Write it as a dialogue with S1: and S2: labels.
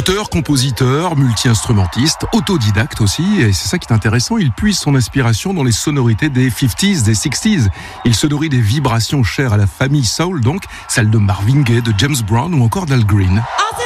S1: Auteur, compositeur, multi-instrumentiste, autodidacte aussi, et c'est ça qui est intéressant, il puise son inspiration dans les sonorités des 50s, des 60s. Il se nourrit des vibrations chères à la famille soul, donc, celles de Marvin Gaye, de James Brown ou encore d'Al Green.